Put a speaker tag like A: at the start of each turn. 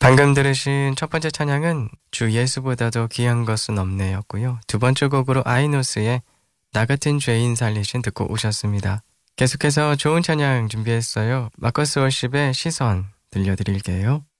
A: 방금 들으신 첫 번째 찬양은 주 예수보다도 귀한 것은 없네였고요. 두 번째 곡으로 아이노스의 나 같은 죄인 살리신 듣고 오셨습니다. 계속해서 좋은 찬양 준비했어요. 마커스 월십의 시선 들려드릴게요.